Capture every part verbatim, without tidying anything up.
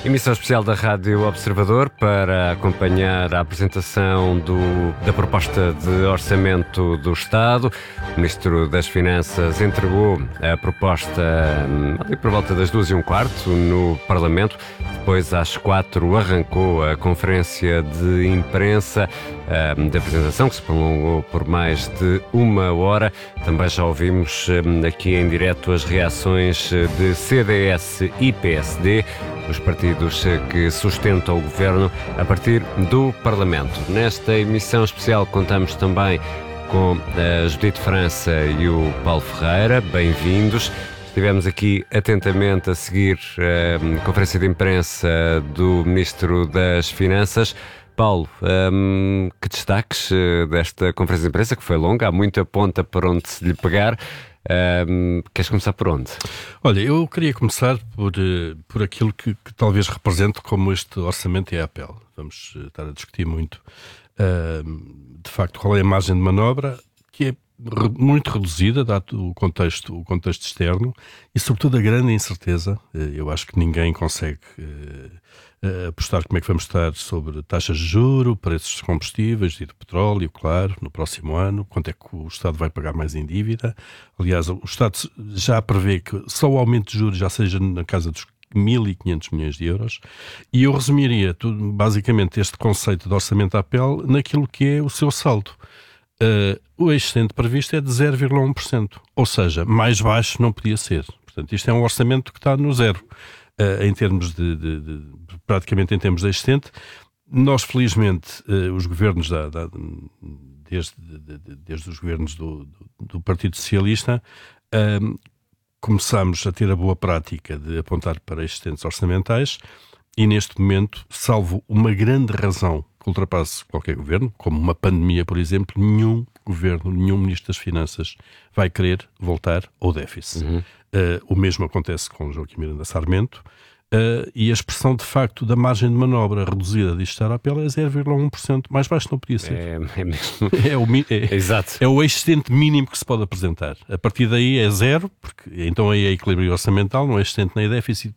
Emissão especial da Rádio Observador para acompanhar a apresentação do, da proposta de orçamento do Estado. O Ministro das Finanças entregou a proposta ali por volta das duas e um quarto no Parlamento. Depois, às quatro, arrancou a conferência de imprensa um, da apresentação, que se prolongou por mais de uma hora. Também já ouvimos um, aqui em direto as reações de C D S e P S D, os partidos que sustentam o governo, a partir do Parlamento. Nesta emissão especial contamos também com a Judite França e o Paulo Ferreira. Bem-vindos. Estivemos aqui atentamente a seguir a conferência de imprensa do Ministro das Finanças. Paulo, um, que destaques desta conferência de imprensa, que foi longa, há muita ponta para onde se lhe pegar. Um, queres começar por onde? Olha, eu queria começar por, por aquilo que, que talvez represente como este orçamento é a pele. Vamos estar a discutir muito, uh, de facto, qual é a margem de manobra, que é muito reduzida, dado o contexto, o contexto externo e, sobretudo, a grande incerteza. Eu acho que ninguém consegue uh, apostar como é que vamos estar sobre taxas de juros, preços de combustíveis e de petróleo, claro, no próximo ano, quanto é que o Estado vai pagar mais em dívida. Aliás, o Estado já prevê que só o aumento de juros já seja na casa dos mil e quinhentos milhões de euros, e eu resumiria tudo, basicamente este conceito de orçamento à pele naquilo que é o seu saldo. Uh, o excedente previsto é de zero vírgula um por cento, ou seja, mais baixo não podia ser. Portanto, isto é um orçamento que está no zero, uh, em termos de, de, de, praticamente em termos de excedente. Nós, felizmente, uh, os governos, da, da, desde, de, de, desde os governos do, do, do Partido Socialista, uh, começámos a ter a boa prática de apontar para excedentes orçamentais e, neste momento, salvo uma grande razão que ultrapasse qualquer governo, como uma pandemia, por exemplo, nenhum governo, nenhum Ministro das Finanças vai querer voltar ao déficit. Uhum. Uh, o mesmo acontece com Joaquim Miranda Sarmento, uh, e a expressão, de facto, da margem de manobra reduzida de estar à pele é zero vírgula um por cento, mais baixo não podia ser. É, é mesmo. É o, é, Exato. É o excedente mínimo que se pode apresentar. A partir daí é zero, porque então aí é equilíbrio orçamental, não é excedente nem déficit.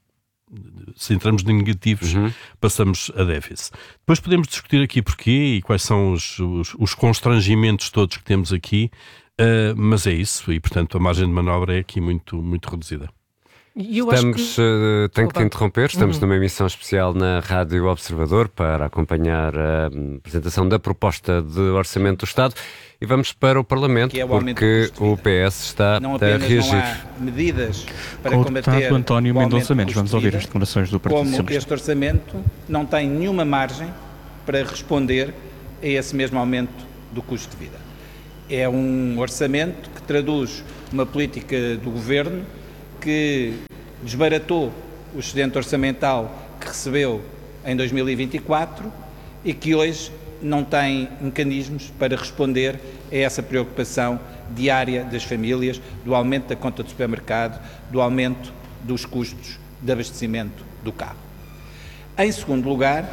Se entramos em negativos, uhum. passamos a déficit. Depois podemos discutir aqui porquê e quais são os, os, os constrangimentos todos que temos aqui, uh, mas é isso, e portanto a margem de manobra é aqui muito, muito reduzida. Eu estamos, que... uh, tenho que te interromper, estamos uhum. numa emissão especial na Rádio Observador para acompanhar a apresentação da proposta de orçamento do Estado e vamos para o Parlamento, é o porque o P S está não a reagir. Não há medidas para Com combater o António Mendonça Mendes, vamos ouvir as de declarações do Partido Socialista. Socialista. Como este orçamento não tem nenhuma margem para responder a esse mesmo aumento do custo de vida. É um orçamento que traduz uma política do Governo que desbaratou o excedente orçamental que recebeu em dois mil e vinte e quatro e que hoje não tem mecanismos para responder a essa preocupação diária das famílias, do aumento da conta de supermercado, do aumento dos custos de abastecimento do carro. Em segundo lugar,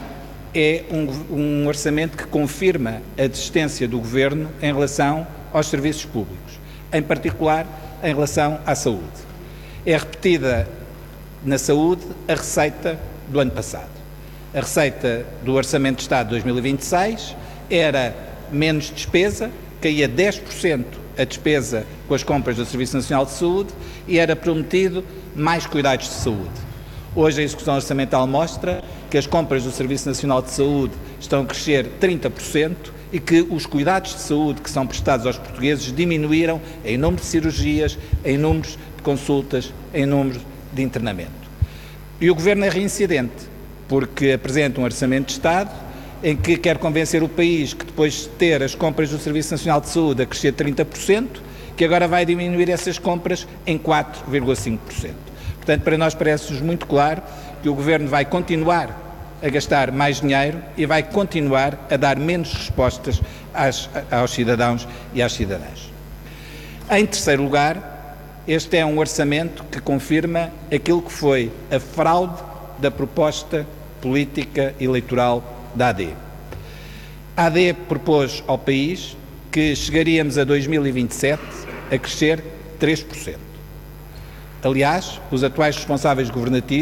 é um, um orçamento que confirma a desistência do Governo em relação aos serviços públicos, em particular em relação à saúde. É repetida na saúde a receita do ano passado. A receita do Orçamento de Estado de dois mil e vinte e seis era menos despesa, caía dez por cento a despesa com as compras do Serviço Nacional de Saúde e era prometido mais cuidados de saúde. Hoje a execução orçamental mostra que as compras do Serviço Nacional de Saúde estão a crescer trinta por cento e que os cuidados de saúde que são prestados aos portugueses diminuíram em número de cirurgias, em números de consultas, em número de internamento. E o Governo é reincidente, porque apresenta um orçamento de Estado em que quer convencer o país que depois de ter as compras do Serviço Nacional de Saúde a crescer trinta por cento, que agora vai diminuir essas compras em quatro vírgula cinco por cento. Portanto, para nós parece-nos muito claro que o Governo vai continuar a gastar mais dinheiro e vai continuar a dar menos respostas às, aos cidadãos e às cidadãs. Em terceiro lugar, este é um orçamento que confirma aquilo que foi a fraude da proposta política eleitoral da A D. A A D propôs ao país que chegaríamos a dois mil e vinte e sete a crescer três por cento. Aliás, os atuais responsáveis governativos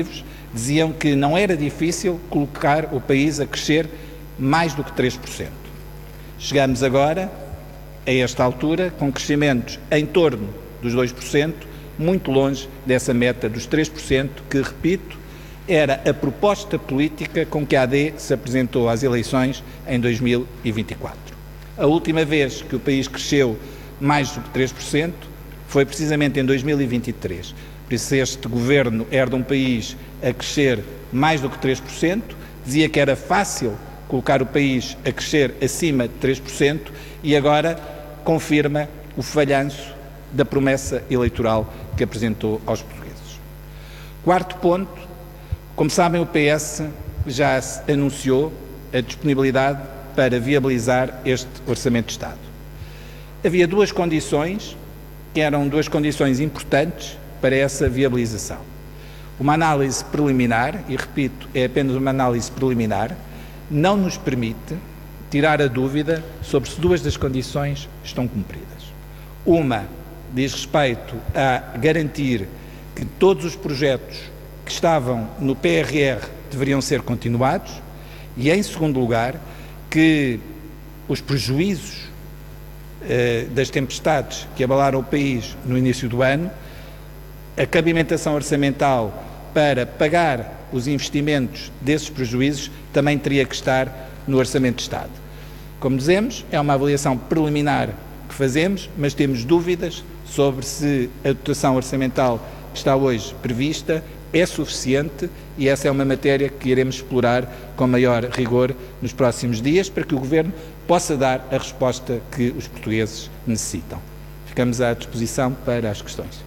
diziam que não era difícil colocar o país a crescer mais do que três por cento. Chegamos agora, a esta altura, com crescimentos em torno dos dois por cento, muito longe dessa meta dos três por cento, que, repito, era a proposta política com que a A D se apresentou às eleições em dois mil e vinte e quatro. A última vez que o país cresceu mais do que três por cento foi precisamente em dois mil e vinte e três. Por isso este governo herda um país a crescer mais do que três por cento, dizia que era fácil colocar o país a crescer acima de três por cento e agora confirma o falhanço da promessa eleitoral que apresentou aos portugueses. Quarto ponto, como sabem, o P S já anunciou a disponibilidade para viabilizar este Orçamento de Estado. Havia duas condições, que eram duas condições importantes para essa viabilização. Uma análise preliminar, e repito, é apenas uma análise preliminar, não nos permite tirar a dúvida sobre se duas das condições estão cumpridas. Uma diz respeito a garantir que todos os projetos que estavam no P R R deveriam ser continuados e, em segundo lugar, que os prejuízos eh, das tempestades que abalaram o país no início do ano, a cabimentação orçamental para pagar os investimentos desses prejuízos também teria que estar no Orçamento de Estado. Como dizemos, é uma avaliação preliminar que fazemos, mas temos dúvidas sobre se a dotação orçamental que está hoje prevista é suficiente e essa é uma matéria que iremos explorar com maior rigor nos próximos dias para que o Governo possa dar a resposta que os portugueses necessitam. Ficamos à disposição para as questões.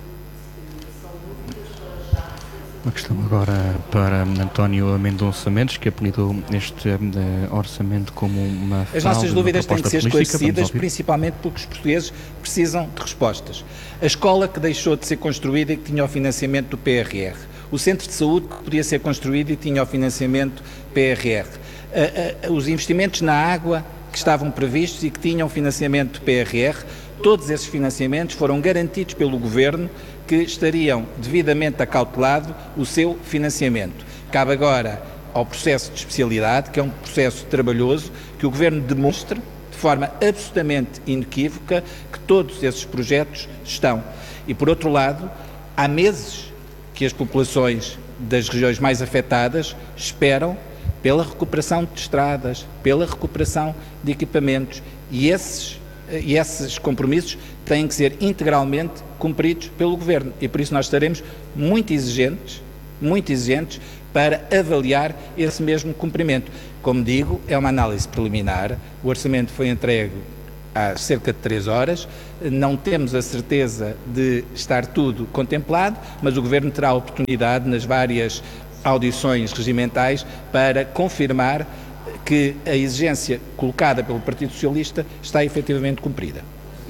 Uma questão agora para António Mendonça Mendes, que apelidou este uh, orçamento como uma fraude. As nossas dúvidas têm que ser esclarecidas, principalmente porque os portugueses precisam de respostas. A escola que deixou de ser construída e que tinha o financiamento do P R R. O centro de saúde que podia ser construído e tinha o financiamento P R R. Uh, uh, os investimentos na água que estavam previstos e que tinham financiamento do P R R. Todos esses financiamentos foram garantidos pelo Governo, que estariam devidamente acautelado o seu financiamento. Cabe agora ao processo de especialidade, que é um processo trabalhoso, que o Governo demonstre, de forma absolutamente inequívoca, que todos esses projetos estão. E, por outro lado, há meses que as populações das regiões mais afetadas esperam pela recuperação de estradas, pela recuperação de equipamentos, e esses E esses compromissos têm que ser integralmente cumpridos pelo Governo e por isso nós estaremos muito exigentes, muito exigentes para avaliar esse mesmo cumprimento. Como digo, é uma análise preliminar, o orçamento foi entregue há cerca de três horas, não temos a certeza de estar tudo contemplado, mas o Governo terá a oportunidade nas várias audições regimentais para confirmar que a exigência colocada pelo Partido Socialista está efetivamente cumprida.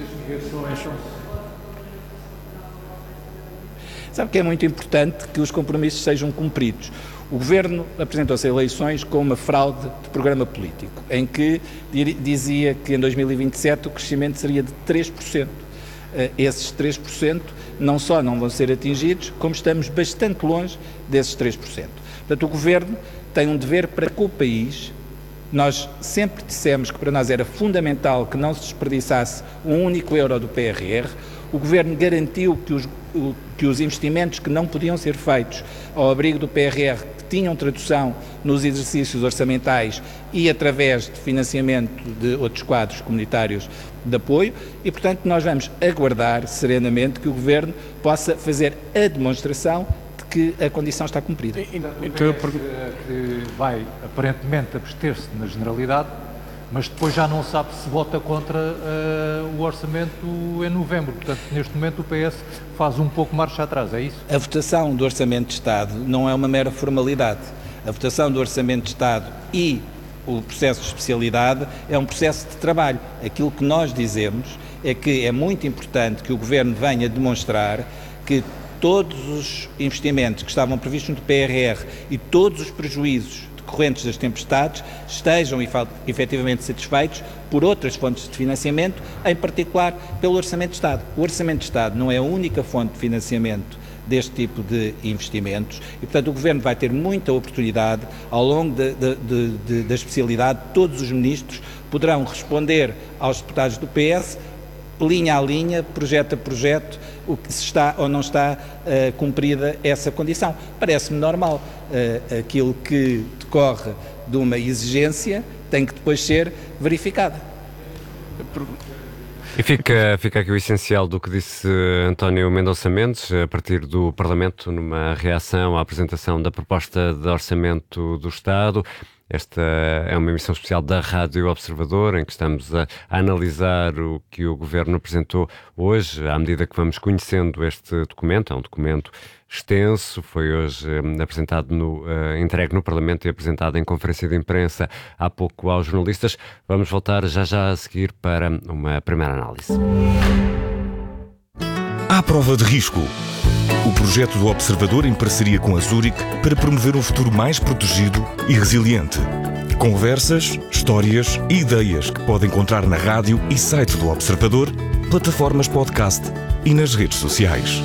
Sabe que é muito importante que os compromissos sejam cumpridos. O Governo apresentou-se a eleições com uma fraude de programa político, em que dizia que em dois mil e vinte e sete o crescimento seria de três por cento. Esses três por cento não só não vão ser atingidos, como estamos bastante longe desses três por cento. Portanto, o Governo tem um dever para com o país. Nós sempre dissemos que para nós era fundamental que não se desperdiçasse um único euro do P R R. O Governo garantiu que os, que os investimentos que não podiam ser feitos ao abrigo do P R R, que tinham tradução nos exercícios orçamentais e através de financiamento de outros quadros comunitários de apoio e, portanto, nós vamos aguardar serenamente que o Governo possa fazer a demonstração que a condição está cumprida. Então, eu pergunto... que vai aparentemente abster-se na generalidade, mas depois já não sabe se vota contra uh, o orçamento em novembro. Portanto, neste momento o P S faz um pouco marcha atrás, é isso? A votação do Orçamento de Estado não é uma mera formalidade. A votação do Orçamento de Estado e o processo de especialidade é um processo de trabalho. Aquilo que nós dizemos é que é muito importante que o Governo venha demonstrar que todos os investimentos que estavam previstos no P R R e todos os prejuízos decorrentes das tempestades estejam efetivamente satisfeitos por outras fontes de financiamento, em particular pelo Orçamento de Estado. O Orçamento de Estado não é a única fonte de financiamento deste tipo de investimentos e, portanto, o Governo vai ter muita oportunidade ao longo de, de, de, de, da especialidade. Todos os ministros poderão responder aos deputados do P S, linha a linha, projeto a projeto, o que se está ou não está uh, cumprida essa condição. Parece-me normal. Uh, aquilo que decorre de uma exigência tem que depois ser verificada. E fica, fica aqui o essencial do que disse António Mendonça Mendes, a partir do Parlamento, numa reação à apresentação da proposta de orçamento do Estado. Esta é uma emissão especial da Rádio Observador, em que estamos a, a analisar o que o Governo apresentou hoje, à medida que vamos conhecendo este documento. É um documento extenso, foi hoje eh, apresentado, no, eh, entregue no Parlamento e apresentado em conferência de imprensa há pouco aos jornalistas. Vamos voltar já já a seguir para uma primeira análise. À prova de risco. O projeto do Observador em parceria com a Zurich para promover um futuro mais protegido e resiliente. Conversas, histórias e ideias que pode encontrar na rádio e site do Observador, plataformas podcast e nas redes sociais.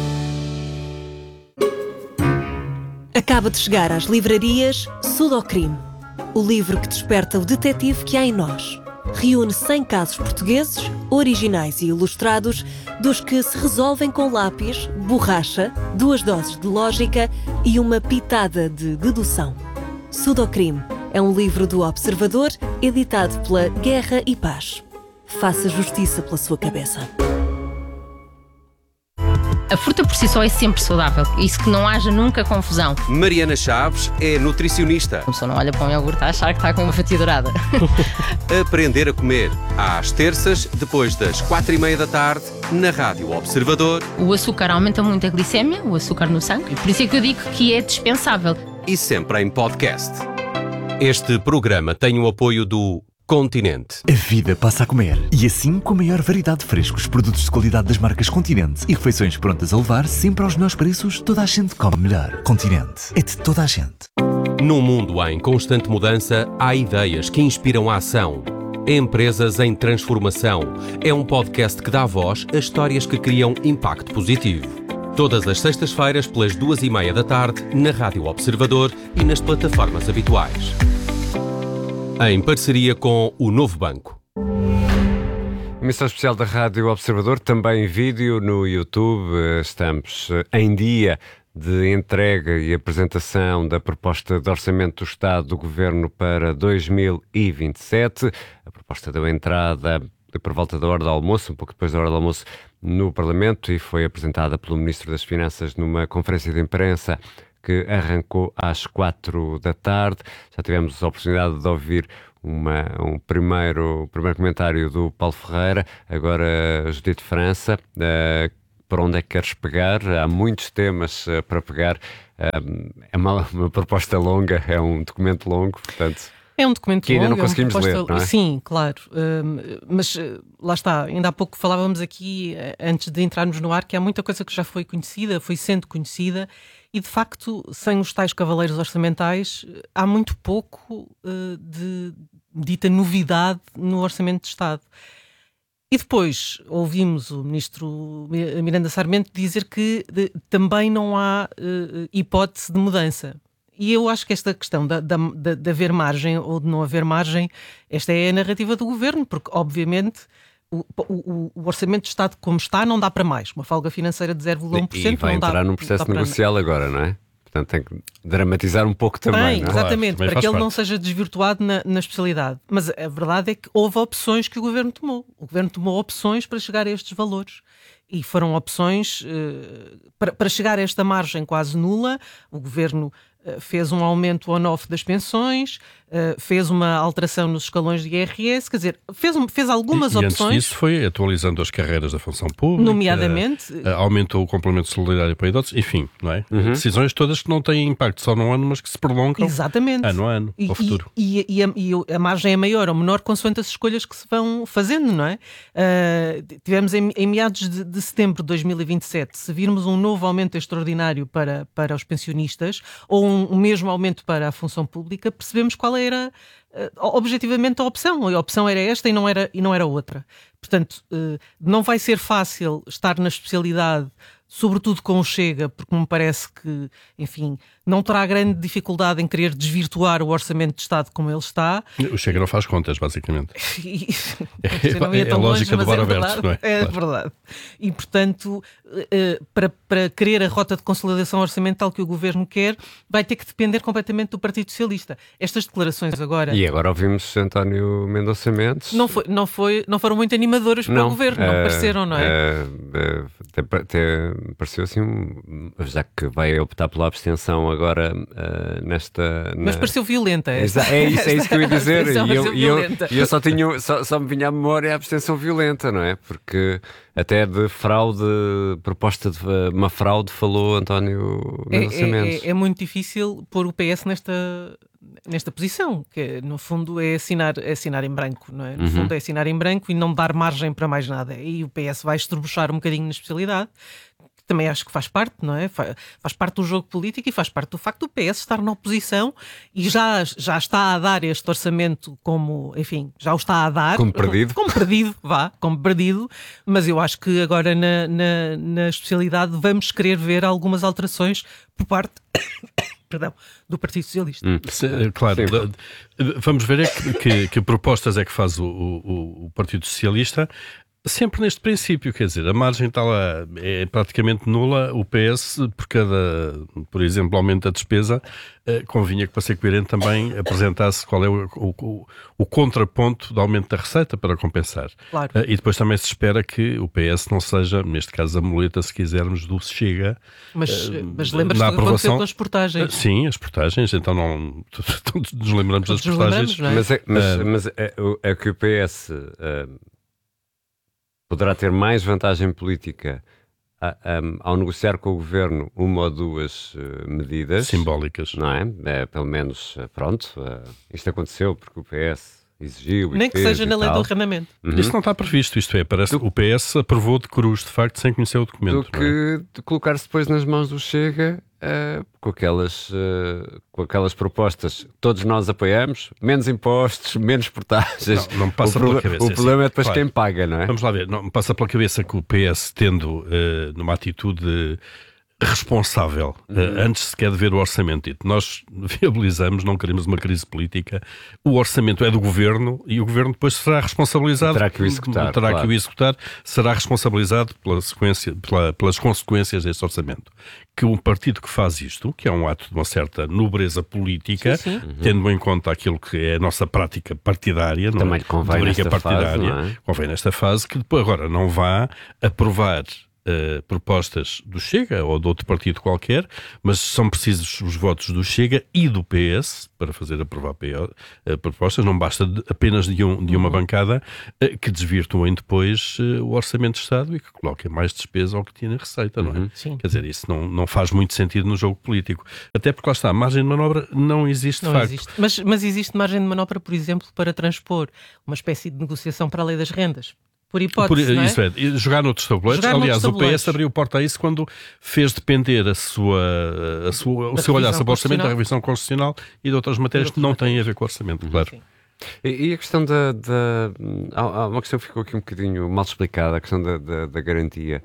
Acaba de chegar às livrarias Sudocrime, o livro que desperta o detetive que há em nós. Reúne cem casos portugueses, originais e ilustrados, dos que se resolvem com lápis, borracha, duas doses de lógica e uma pitada de dedução. Sudocrime é um livro do Observador, editado pela Guerra e Paz. Faça justiça pela sua cabeça. A fruta por si só é sempre saudável, isso que não haja nunca confusão. Mariana Chaves é nutricionista. A pessoa não olha para um iogurte a achar que está com uma fatia dourada. Aprender a comer, às terças, depois das quatro e meia da tarde, na Rádio Observador. O açúcar aumenta muito a glicémia, o açúcar no sangue, e por isso é que eu digo que é dispensável. E sempre em podcast. Este programa tem o apoio do Continente. A vida passa a comer. E assim, com a maior variedade de frescos, produtos de qualidade das marcas Continente e refeições prontas a levar, sempre aos melhores preços, toda a gente come melhor. Continente. É de toda a gente. Num mundo em constante mudança, há ideias que inspiram a ação. Empresas em Transformação. É um podcast que dá voz a histórias que criam impacto positivo. Todas as sextas-feiras, pelas duas e meia da tarde, na Rádio Observador e nas plataformas habituais. Em parceria com o Novo Banco. Emissão especial da Rádio Observador, também em vídeo no YouTube. Estamos em dia de entrega e apresentação da proposta de orçamento do Estado do Governo para dois mil e vinte e sete. A proposta deu entrada por volta da hora do almoço, um pouco depois da hora do almoço, no Parlamento e foi apresentada pelo Ministro das Finanças numa conferência de imprensa que arrancou às quatro da tarde. Já tivemos a oportunidade de ouvir uma, um primeiro, primeiro comentário do Paulo Ferreira, agora Judite França. Uh, por onde é que queres pegar? Há muitos temas uh, para pegar. Uh, é uma, uma proposta longa, é um documento longo, portanto... É um documento que ainda longo, não conseguimos é uma proposta... ler, não é? Sim, claro. Um, mas uh, lá está, ainda há pouco falávamos aqui, uh, antes de entrarmos no ar, que há muita coisa que já foi conhecida, foi sendo conhecida, e de facto, sem os tais cavaleiros orçamentais, há muito pouco uh, de dita novidade no Orçamento de Estado. E depois ouvimos o Ministro Miranda Sarmento dizer que de, também não há uh, hipótese de mudança. E eu acho que esta questão de, de, de haver margem ou de não haver margem, esta é a narrativa do Governo, porque obviamente o, o, o Orçamento de Estado como está não dá para mais. Uma folga financeira de zero vírgula um por cento e vai não entrar dá, num processo não negocial para... agora, não é? Portanto tem que dramatizar um pouco também, Bem, não é? exatamente, Claro, para que ele parte. não seja desvirtuado na, na especialidade. Mas a verdade é que houve opções que o Governo tomou. O Governo tomou opções para chegar a estes valores. E foram opções uh, para, para chegar a esta margem quase nula. O Governo uh, fez um aumento on-off das pensões, uh, fez uma alteração nos escalões de I R S, quer dizer, fez, um, fez algumas e, e opções. antes disso foi atualizando as carreiras da função pública, nomeadamente, uh, aumentou o complemento solidário para idosos, enfim, não é? Uhum. Decisões todas que não têm impacto só num ano, mas que se prolongam exatamente. ano a ano, e, ao futuro. E, e, e, a, e a margem é maior ou menor consoante as escolhas que se vão fazendo, não é? Uh, tivemos em, em meados de, de setembro de dois mil e vinte e sete, se virmos um novo aumento extraordinário para, para os pensionistas ou um, um mesmo aumento para a função pública, percebemos qual era uh, objetivamente a opção. A opção era esta e não era, e não era outra. Portanto, uh, não vai ser fácil estar na especialidade sobretudo com o Chega, porque me parece que, enfim, não terá grande dificuldade em querer desvirtuar o orçamento de Estado como ele está. O Chega não faz contas, basicamente. E, é não ia é tão a lógica longe, do bar é aberto, verdade, não é? É Claro. verdade. E, portanto, para, para querer a rota de consolidação orçamental que o Governo quer, vai ter que depender completamente do Partido Socialista. Estas declarações agora... E agora ouvimos António Mendonça Mendes. Não, foi, não, foi, não foram muito animadoras para não, o Governo, não uh, pareceram, não é? Uh, uh, até, até pareceu assim, já que vai optar pela abstenção agora uh, nesta... Mas na... pareceu violenta. Esta, é, isso, é isso que eu ia dizer. E eu, e eu, e eu só, tinha, só, só me vinha à memória a abstenção violenta, não é? Porque até de fraude, proposta de uma fraude, falou António Mendonça é, Mendes. É, é, é muito difícil pôr o P S nesta... nesta posição, que no fundo é assinar, é assinar em branco, não é? No uhum. fundo é assinar em branco e não dar margem para mais nada. E o P S vai estrubuchar um bocadinho na especialidade, que também acho que faz parte, não é? Faz, faz parte do jogo político e faz parte do facto do P S estar na oposição e já, já está a dar este orçamento como, enfim, já o está a dar. Como perdido. Como perdido, vá, como perdido, mas eu acho que agora na, na, na especialidade vamos querer ver algumas alterações por parte... Perdão, do Partido Socialista. Hum. Sim, claro, Sim. Vamos ver é que, que, que propostas é que faz o, o, o Partido Socialista, sempre neste princípio, quer dizer, a margem está lá, é praticamente nula. O P S, por cada, por exemplo, aumento da despesa, eh, convinha que para ser coerente também apresentasse qual é o, o, o contraponto do aumento da receita para compensar. Claro. Eh, e depois também se espera que o P S não seja, neste caso, a muleta, se quisermos, do Chega. Mas, eh, mas lembras-te do que aconteceu com as portagens? Eh, sim, as portagens, então não nos lembramos das portagens. Não é? Mas, é, mas, uh, mas é, é que o P S... Uh, poderá ter mais vantagem política a, um, ao negociar com o Governo uma ou duas uh, medidas simbólicas, não é? É pelo menos, uh, pronto, uh, isto aconteceu porque o P S exigiu. Nem que seja na lei do arrendamento. Uhum. Isso não está previsto, isto é, parece do, que o P S aprovou de cruz, de facto, sem conhecer o documento. Do que de colocar-se depois nas mãos do Chega uh, com, aquelas, uh, com aquelas propostas que todos nós apoiamos, menos impostos, menos portagens. Não, não me passa o pela pro, cabeça. O problema assim, é depois claro. Quem paga, não é? Vamos lá ver, não me passa pela cabeça que o P S, tendo uh, numa atitude responsável, uhum. uh, antes sequer de ver o orçamento dito, nós viabilizamos, não queremos uma crise política, o orçamento é do Governo e o Governo depois será responsabilizado, terá que o executar, terá claro. que o executar, será responsabilizado pela sequência, pela, pelas consequências deste orçamento. Que um partido que faz isto, que é um ato de uma certa nobreza política, sim, sim. Uhum. tendo em conta aquilo que é a nossa prática partidária, também não é? lhe convém de nesta partidária, fase, não é? convém nesta fase que depois agora não vá aprovar Uh, propostas do Chega ou de outro partido qualquer, mas são precisos os votos do Chega e do P S para fazer aprovar uh, propostas, não basta de, apenas de, um, de uma uhum. bancada uh, que desvirtuem depois uh, o orçamento de Estado e que coloquem mais despesa ao que tinha receita, não é? Uhum. Sim. Quer dizer, isso não, não faz muito sentido no jogo político. Até porque lá está, a margem de manobra não existe não de facto. Existe. Mas, mas existe margem de manobra, por exemplo, para transpor uma espécie de negociação para a lei das rendas. Por hipótese, Por, não é? Isso é, jogar noutros tabuleiros. Jogar Aliás, noutros o P S abriu porta a isso quando fez depender a sua, a sua, o seu olhar sobre o orçamento da revisão constitucional e de outras matérias que não têm a ver com o orçamento, claro. Sim. E, e a questão da, da... Há uma questão que ficou aqui um bocadinho mal explicada, a questão da, da, da garantia.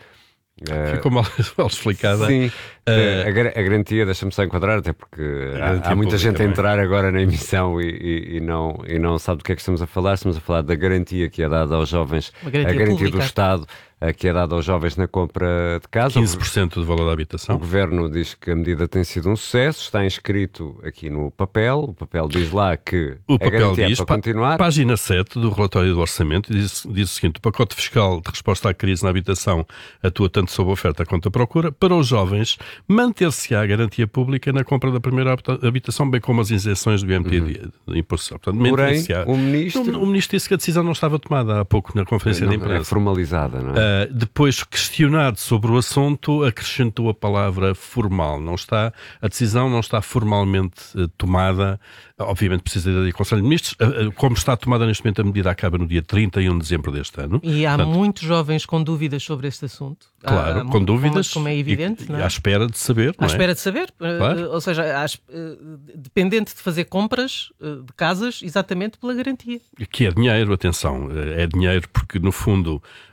Ficou mal, mal explicada. Sim, uh, a, a garantia, deixa-me só enquadrar, até porque há, há muita gente a entrar agora na emissão e, e, e, não, e não sabe do que é que estamos a falar. Estamos a falar da garantia que é dada aos jovens, garantia a garantia pública. do Estado, que é dada aos jovens na compra de casa. quinze por cento do valor da habitação. O Governo diz que a medida tem sido um sucesso, está inscrito aqui no papel, o papel diz lá que o a papel garantia diz, é para continuar. Página sete do relatório do orçamento diz, diz o seguinte: o pacote fiscal de resposta à crise na habitação atua tanto sob a oferta quanto a procura. Para os jovens, manter-se-á a garantia pública na compra da primeira habitação, bem como as isenções do I M T uhum. de imposição. Portanto, porém, o ministro... O, o ministro disse que a decisão não estava tomada há pouco na conferência não, de imprensa. É formalizada, não é? Uh, depois, questionado sobre o assunto, acrescentou a palavra formal. Não está, a decisão não está formalmente uh, tomada. Obviamente precisa de Conselho de Ministros. Uh, uh, como está tomada neste momento, a medida acaba no dia trinta e um de dezembro deste ano. E há Portanto, muitos jovens com dúvidas sobre este assunto. Claro, há, com dúvidas. Como é evidente. E, não é? e à espera de saber. À não espera é? de saber. Claro. Uh, ou seja, às, uh, dependente de fazer compras uh, de casas exatamente pela garantia. Que é dinheiro, atenção. É dinheiro porque, no fundo,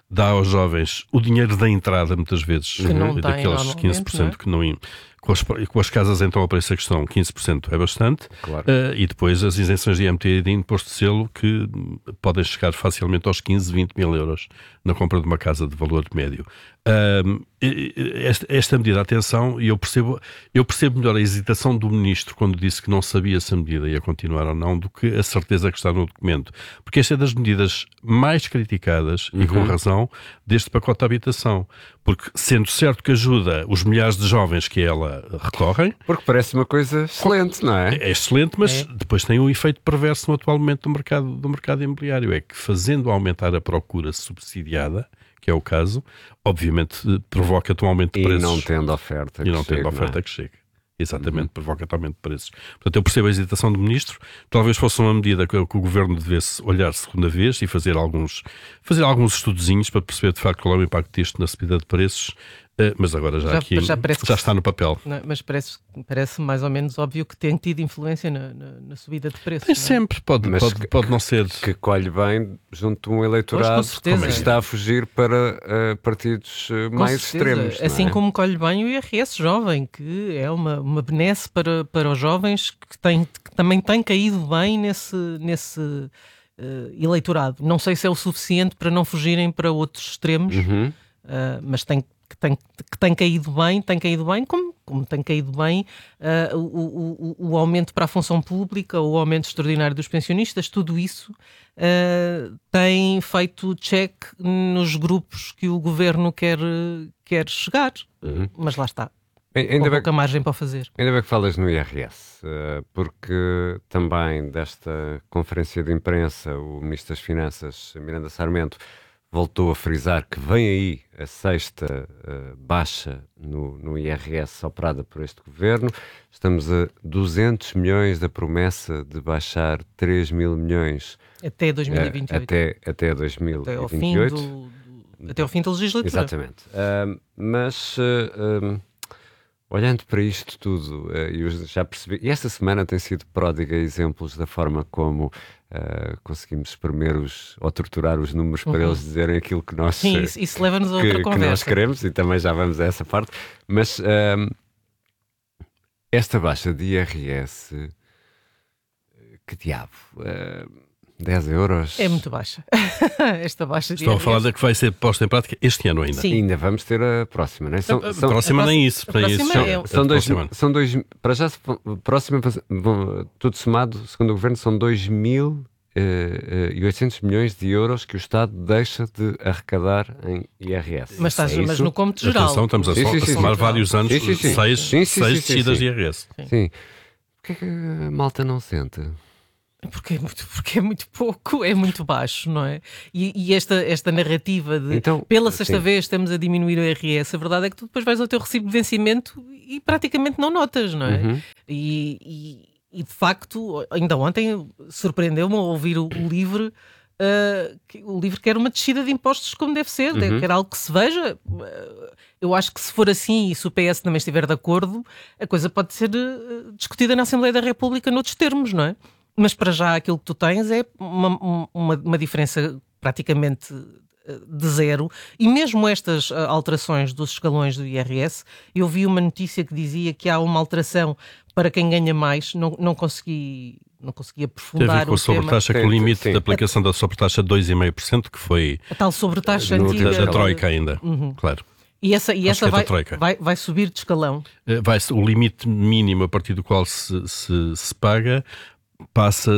dá aos jovens o dinheiro da entrada, muitas vezes, que não tem, daqueles quinze por cento, não é? que não... Com as, com as casas então a preço da questão, quinze por cento é bastante, claro. uh, e depois as isenções de I M T e de imposto de selo que podem chegar facilmente aos quinze, vinte mil euros na compra de uma casa de valor médio. Uh, esta, esta medida, atenção, e eu percebo, eu percebo melhor a hesitação do Ministro quando disse que não sabia se a medida ia continuar ou não, do que a certeza que está no documento. Porque esta é das medidas mais criticadas, uhum. e com razão, deste pacote de habitação. Porque, sendo certo que ajuda os milhares de jovens que ela recorrem... Porque parece uma coisa excelente, não é? É excelente, mas é. depois tem um efeito perverso no atual momento do mercado, do mercado imobiliário. É que, fazendo aumentar a procura subsidiada, que é o caso, obviamente provoca-te um aumento de preços. E não tendo oferta E não que tendo chegue, oferta não é? que chegue. Exatamente, uhum. provoca-te aumento de preços. Portanto, eu percebo a hesitação do Ministro. Talvez fosse uma medida que, que o Governo devesse olhar segunda vez e fazer alguns, fazer alguns estudozinhos para perceber de facto qual é o impacto disto na subida de preços. Uh, mas agora já, já aqui já, já está no papel. Não, mas parece, parece mais ou menos óbvio que tem tido influência na, na, na subida de preços. Tem não é? sempre, pode, pode, que, pode não ser. Que colhe bem junto de um eleitorado que está a fugir para uh, partidos uh, mais certeza. extremos. Assim não é? como colhe bem o I R S jovem, que é uma, uma benesse para, para os jovens que, tem, que também tem caído bem nesse, nesse uh, eleitorado. Não sei se é o suficiente para não fugirem para outros extremos, uhum. uh, mas tem que tem, que tem caído bem, tem caído bem, como, como tem caído bem uh, o, o, o aumento para a função pública, o aumento extraordinário dos pensionistas, tudo isso uh, tem feito check nos grupos que o Governo quer, quer chegar, uhum. mas lá está. Ainda com pouca margem para fazer. Ainda bem que falas no I R S, porque também desta conferência de imprensa o Ministro das Finanças, Miranda Sarmento, voltou a frisar que vem aí a sexta uh, baixa no, no I R S operada por este governo. Estamos a duzentos milhões da promessa de baixar três mil milhões até dois mil e vinte e oito. Uh, até, até dois mil e vinte e oito. Até ao fim, do, do, até ao fim da legislatura. Exatamente. Uh, mas... Uh, um, olhando para isto tudo, uh, eu já percebi, e esta semana tem sido pródiga exemplos da forma como uh, conseguimos espremer os, ou torturar os números uhum. para eles dizerem aquilo que nós, Sim, isso, isso leva-nos a outra que, conversa. que nós queremos, e também já vamos a essa parte. Mas uh, esta baixa de I R S, que diabo... Uh, dez euros. É muito baixa. Esta baixa de Estão a falar de que vai ser posta em prática este ano ainda. Sim. Ainda vamos ter a próxima, não é? São, a, a são, próxima a nem isso. A próxima isso. É, são, dois, são dois... Para já, a próxima, tudo somado, segundo o Governo, são dois mil e oitocentos milhões de euros que o Estado deixa de arrecadar em I R S. Mas, estás, é mas no cômputo geral. Atenção, estamos a, sim, sim, a somar sim, vários sim. anos, sim, sim, sim. seis, sim, sim, seis sim, descidas sim, de I R S. Sim. sim. Porquê que a malta não sente? Porque é, muito, porque é muito pouco, é muito baixo, não é? E, e esta, esta narrativa de então, pela sexta sim. vez estamos a diminuir o I R S, a verdade é que tu depois vais ao teu recibo de vencimento e praticamente não notas, não é? Uhum. E, e, e de facto, ainda ontem surpreendeu-me ao ouvir o, o livro. Uh, que, o livro quer uma descida de impostos como deve ser, uhum. quer algo que se veja. Uh, eu acho que se for assim e se o P S também estiver de acordo, a coisa pode ser uh, discutida na Assembleia da República noutros termos, não é? Mas para já aquilo que tu tens é uma, uma, uma diferença praticamente de zero. E mesmo estas alterações dos escalões do I R S, eu vi uma notícia que dizia que há uma alteração para quem ganha mais, não, não consegui... Não consegui aprofundar. Tem a ver com a sobretaxa, com o limite sim. da aplicação da sobretaxa de dois vírgula cinco por cento, que foi a tal sobretaxa no, antiga da, da Troika ainda, uhum. claro. E essa, e essa é vai, vai, vai subir de escalão? Vai, o limite mínimo a partir do qual se, se, se paga passa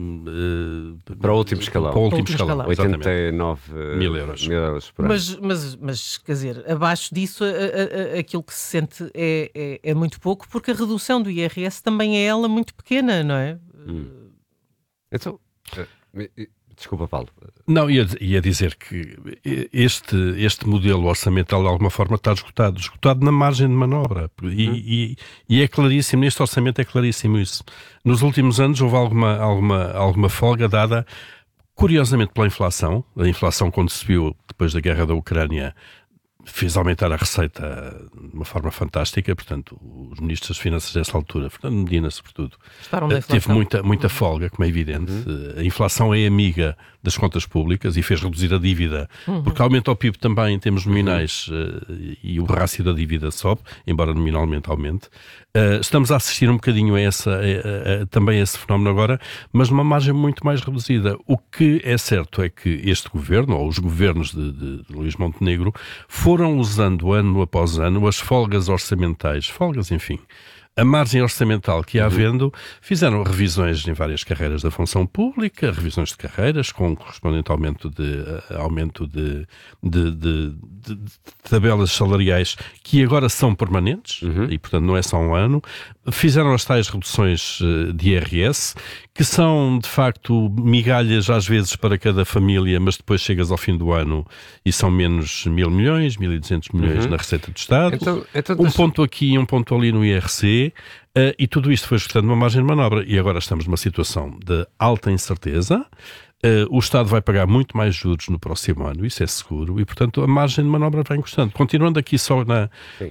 uh, para o último escalão. Para o último escalão, oitenta e nove mil euros. Mil euros por ano. Mas, mas, mas, quer dizer, abaixo disso, a, a, a, aquilo que se sente é, é, é muito pouco, porque a redução do I R S também é ela muito pequena, não é? Hum. Então, desculpa, Paulo. Não, ia, ia dizer que este, este modelo orçamental de alguma forma está esgotado, esgotado na margem de manobra. E, hum. e, e é claríssimo, neste orçamento é claríssimo isso. Nos últimos anos houve alguma, alguma, alguma folga dada, curiosamente, pela inflação. A inflação, quando se viu depois da guerra da Ucrânia, fez aumentar a receita de uma forma fantástica, portanto, os ministros das Finanças dessa altura, Fernando Medina, sobretudo, teve muita, muita folga, como é evidente. Uhum. A inflação é amiga das contas públicas e fez reduzir a dívida, uhum. porque aumenta o P I B também em termos nominais uhum. uh, e o rácio da dívida sobe, embora nominalmente aumente. Uh, estamos a assistir um bocadinho a essa, a, a, a, também a esse fenómeno agora, mas numa margem muito mais reduzida. O que é certo é que este governo, ou os governos de, de, de Luís Montenegro, foram usando ano após ano as folgas orçamentais, folgas, enfim, a margem orçamental que ia havendo, fizeram revisões em várias carreiras da função pública, revisões de carreiras com correspondente aumento de, aumento de, de, de, de, de tabelas salariais que agora são permanentes, uhum. e portanto não é só um ano. Fizeram as tais reduções de I R S, que são de facto migalhas às vezes para cada família, mas depois chegas ao fim do ano e são menos mil milhões, mil e duzentos milhões uhum. na receita do Estado. Então, então, um ponto aqui e um ponto ali no I R C. Uh, e tudo isto foi ajustando uma margem de manobra e agora estamos numa situação de alta incerteza. Uh, o Estado vai pagar muito mais juros no próximo ano, isso é seguro, e portanto a margem de manobra vai encostando. Continuando aqui só na,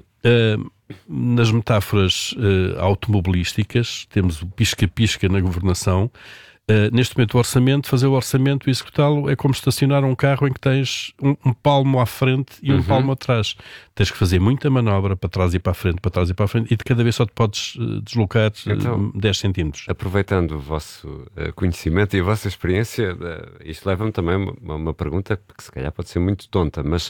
uh, nas metáforas uh, automobilísticas, temos o pisca-pisca na governação. Uh, neste momento o orçamento, fazer o orçamento e executá-lo é como estacionar um carro em que tens um, um palmo à frente e um uhum. palmo atrás. Tens que fazer muita manobra para trás e para a frente, para trás e para a frente, e de cada vez só te podes uh, deslocar então, uh, dez centímetros. Aproveitando o vosso uh, conhecimento e a vossa experiência, uh, isto leva-me também a uma, uma pergunta que se calhar pode ser muito tonta, mas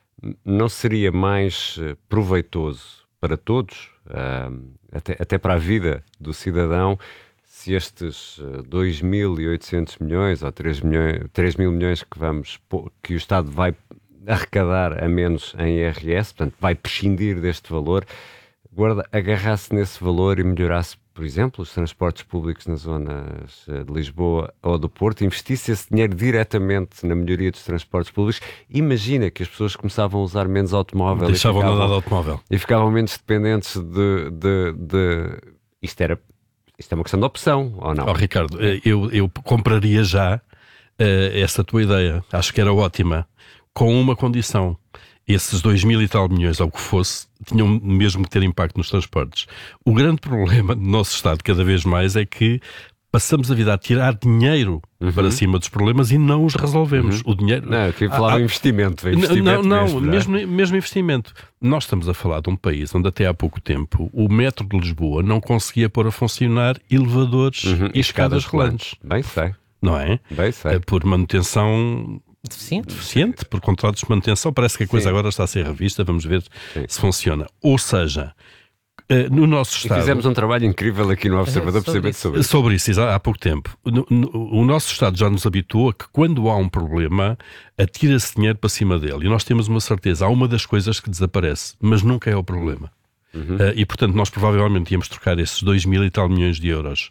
não seria mais uh, proveitoso para todos, uh, até, até para a vida do cidadão, se estes dois mil e oitocentos milhões ou três mil milhões que, vamos, que o Estado vai arrecadar a menos em I R S, portanto vai prescindir deste valor, guarda, agarrasse nesse valor e melhorasse, por exemplo, os transportes públicos nas zonas de Lisboa ou do Porto, investisse esse dinheiro diretamente na melhoria dos transportes públicos, imagina que as pessoas começavam a usar menos automóvel. Deixavam de andar de automóvel. E ficavam menos dependentes de... de, de isto era... Isto é uma questão de opção, ou não? Oh, Ricardo, eu, eu compraria já uh, essa tua ideia. Acho que era ótima. Com uma condição. Esses dois mil e tal milhões, ou o que fosse, tinham mesmo que ter impacto nos transportes. O grande problema do nosso Estado, cada vez mais, é que passamos a vida a tirar dinheiro uhum. para cima dos problemas e não os resolvemos. Uhum. O dinheiro... Não, eu queria falar do investimento. investimento. Não, não, mesmo, mesmo investimento. Nós estamos a falar de um país onde até há pouco tempo o metro de Lisboa não conseguia pôr a funcionar elevadores uhum. e escadas rolantes. Bem sei. Não é? Bem sei. Por manutenção... Deficiente. Deficiente, por contratos de manutenção. Parece que a coisa Sim. agora está a ser revista. Vamos ver Sim. se funciona. Ou seja... Uh, no nosso Estado... E fizemos um trabalho incrível aqui no Observador precisamente sobre isso. Sobre isso, há pouco tempo. No, no, o nosso Estado já nos habituou a que quando há um problema, atira-se dinheiro para cima dele. E nós temos uma certeza, há uma das coisas que desaparece, mas nunca é o problema. Uhum. Uh, e portanto nós provavelmente íamos trocar esses dois mil e tal milhões de euros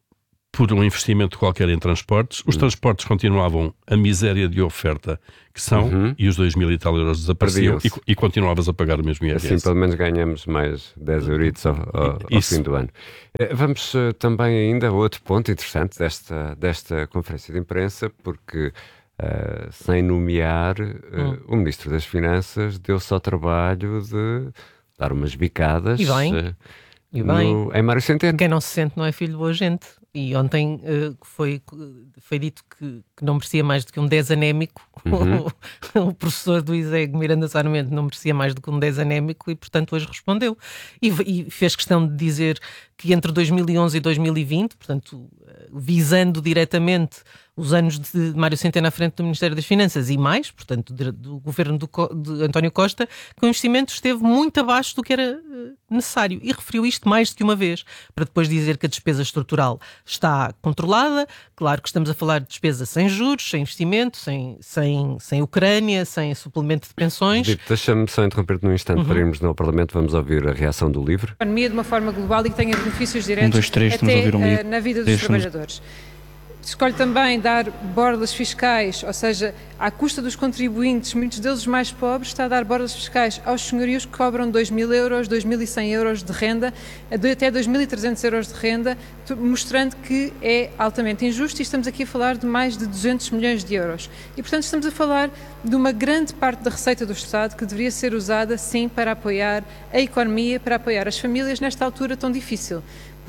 por um investimento qualquer em transportes. Os uhum. transportes continuavam a miséria de oferta que são uhum. e os dois mil e tal euros desapareciam e, e continuavas a pagar o mesmo I R S. Assim pelo menos ganhamos mais dez euritos ao, ao, ao fim do ano. Vamos uh, também ainda a outro ponto interessante desta, desta conferência de imprensa, porque uh, sem nomear uh, hum. o Ministro das Finanças deu-se ao trabalho de dar umas bicadas e bem, uh, e bem. No, em Mário Centeno. Quem não se sente não é filho de boa gente. E ontem uh, foi, foi dito que, que não merecia mais do que um dez anémico. Uhum. O, o professor do I S E G, Miranda Sarmento, não merecia mais do que um dez anémico e, portanto, hoje respondeu. E, e fez questão de dizer que entre dois mil e onze e dois mil e vinte, portanto, uh, visando diretamente os anos de Mário Centeno à frente do Ministério das Finanças e mais, portanto, de, do governo do, de António Costa, que o investimento esteve muito abaixo do que era uh, necessário. E referiu isto mais do que uma vez, para depois dizer que a despesa estrutural está controlada. Claro que estamos a falar de despesa sem juros, sem investimento, sem, sem, sem Ucrânia, sem suplemento de pensões. Dito, deixa-me só interromper-te num instante uhum. para irmos no Parlamento. Vamos ouvir a reação do LIVRE. A economia de uma forma global e que tenha benefícios diretos um, dois, três, até uh, na vida dos trabalhadores. Escolhe também dar borlas fiscais, ou seja, à custa dos contribuintes, muitos deles mais pobres, está a dar borlas fiscais aos senhorios que cobram dois mil euros, dois mil e cem euros de renda, até dois mil e trezentos euros de renda, mostrando que é altamente injusto e estamos aqui a falar de mais de duzentos milhões de euros. E, portanto, estamos a falar de uma grande parte da receita do Estado que deveria ser usada, sim, para apoiar a economia, para apoiar as famílias nesta altura tão difícil.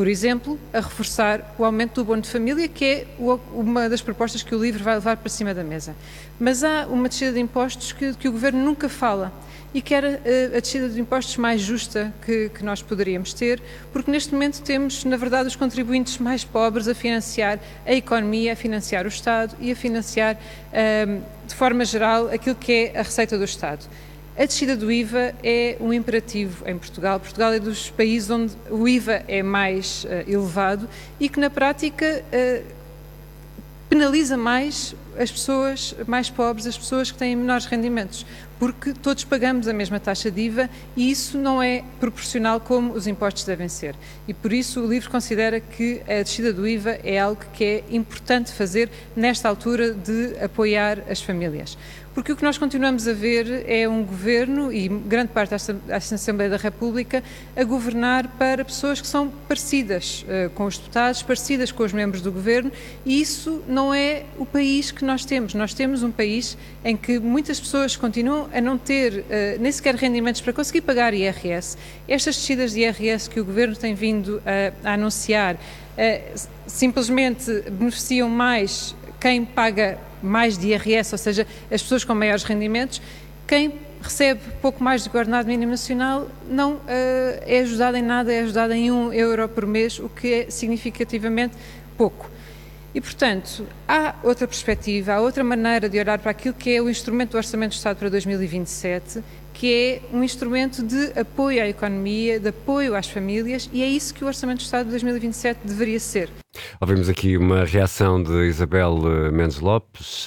Por exemplo, a reforçar o aumento do abono de família, que é uma das propostas que o LIVRE vai levar para cima da mesa. Mas há uma descida de impostos que, que o Governo nunca fala e que era a descida de impostos mais justa que, que nós poderíamos ter, porque neste momento temos, na verdade, os contribuintes mais pobres a financiar a economia, a financiar o Estado e a financiar, de forma geral, aquilo que é a receita do Estado. A descida do I V A é um imperativo em Portugal. Portugal é dos países onde o I V A é mais uh, elevado e que, na prática, uh, penaliza mais as pessoas mais pobres, as pessoas que têm menores rendimentos, porque todos pagamos a mesma taxa de I V A e isso não é proporcional como os impostos devem ser. E por isso o LIVRE considera que a descida do I V A é algo que é importante fazer nesta altura de apoiar as famílias. Porque o que nós continuamos a ver é um governo, e grande parte desta, desta Assembleia da República, a governar para pessoas que são parecidas uh, com os deputados, parecidas com os membros do governo, e isso não é o país que nós temos. Nós temos um país em que muitas pessoas continuam a não ter uh, nem sequer rendimentos para conseguir pagar I R S. Estas descidas de I R S que o governo tem vindo a, a anunciar uh, simplesmente beneficiam mais quem paga mais de I R S, ou seja, as pessoas com maiores rendimentos. Quem recebe pouco mais do que o ordenado mínimo nacional não uh, é ajudado em nada, é ajudado em um euro por mês, o que é significativamente pouco. E, portanto, há outra perspectiva, há outra maneira de olhar para aquilo que é o instrumento do Orçamento do Estado para dois mil e vinte e sete, que é um instrumento de apoio à economia, de apoio às famílias, e é isso que o Orçamento do Estado de dois mil e vinte e sete deveria ser. Ouvimos aqui uma reação de Isabel Mendes Lopes,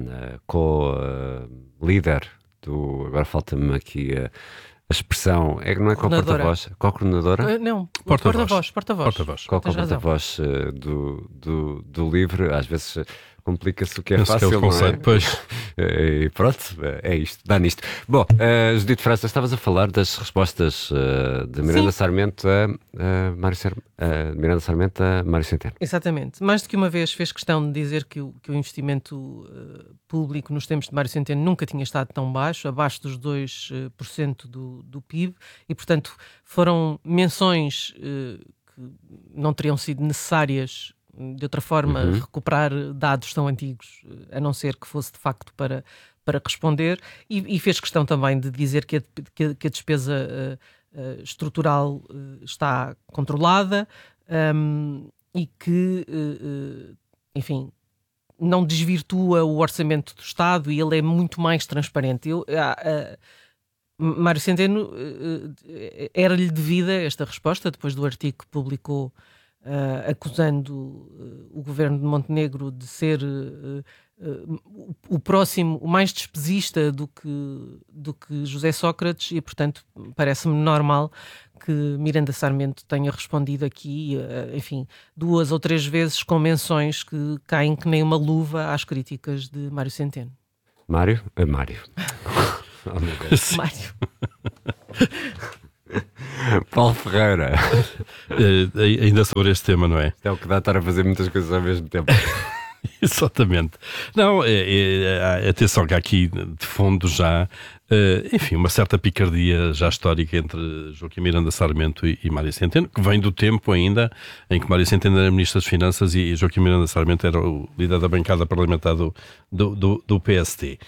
co-líder do... Agora falta-me aqui a, a expressão... É, não é co-porta-voz? Co-coordenadora? Uh, não, porta-voz. Porta-voz. Porta-voz. Co-porta-voz do, do, do LIVRE. Às vezes complica-se o que é Esse fácil, é o conceito, não é? Pois. E pronto, é isto, dá nisto. Bom, uh, Judite França, estavas a falar das respostas uh, de Miranda Sim. Sarmento a, a Mário Ser, uh, Miranda Sarmento a Mário Centeno. Exatamente. Mais do que uma vez fez questão de dizer que o, que o investimento uh, público nos tempos de Mário Centeno nunca tinha estado tão baixo, abaixo dos dois por cento do, do P I B, e portanto foram menções uh, que não teriam sido necessárias de outra forma, uhum. recuperar dados tão antigos, a não ser que fosse de facto para, para responder, e, e fez questão também de dizer que a, que a, que a despesa uh, uh, estrutural uh, está controlada um, e que, uh, uh, enfim, não desvirtua o orçamento do Estado e ele é muito mais transparente. Eu, uh, uh, Mário Centeno uh, uh, era-lhe devida esta resposta, depois do artigo que publicou Uh, acusando uh, o governo de Montenegro de ser uh, uh, o, o próximo, o mais despesista do que, do que José Sócrates, e portanto parece-me normal que Miranda Sarmento tenha respondido aqui, uh, enfim, duas ou três vezes com menções que caem que nem uma luva às críticas de Mário Centeno. Mário? Uh, Mário. Oh, meu Deus. Mário. Paulo Ferreira. uh, ainda sobre este tema, não é? Isto é o que dá a estar a fazer muitas coisas ao mesmo tempo. Exatamente. Não, é, é, atenção que há aqui de fundo já, uh, enfim, uma certa picardia já histórica entre Joaquim Miranda Sarmento e, e Mário Centeno, que vem do tempo ainda em que Mário Centeno era Ministro das Finanças e Joaquim Miranda Sarmento era o líder da bancada parlamentar do, do, do, do P S T.